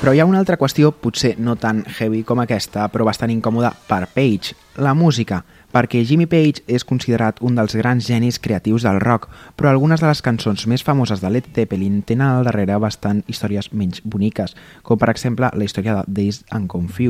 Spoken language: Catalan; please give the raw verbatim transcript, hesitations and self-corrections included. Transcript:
Però hi ha una altra qüestió, potser no tan heavy com aquesta, però bastant incòmoda per Page, la música, perquè Jimmy Page és considerat un dels grans genis creatius del rock, però algunes de les cançons més famoses de Led Zeppelin tenen al darrere bastant històries menys boniques, com per exemple la història de Dazed and Confused.